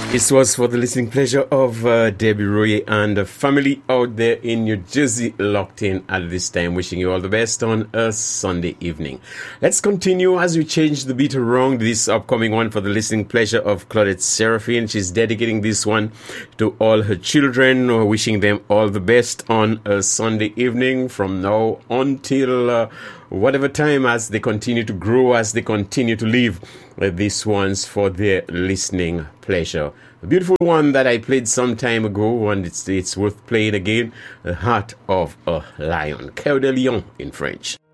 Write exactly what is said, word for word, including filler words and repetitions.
This was for the listening pleasure of uh, Debbie Roye and the family out there in New Jersey locked in at this time. Wishing you all the best on a Sunday evening. Let's continue as we change the beat around this upcoming one for the listening pleasure of Claudette Seraphine. She's dedicating this one to all her children, wishing them all the best on a Sunday evening from now until uh, whatever time as they continue to grow, as they continue to live. Uh, these ones for their listening pleasure. A beautiful one that I played some time ago, and it's it's worth playing again. The Heart of a Lion, Cœur de Lion in French.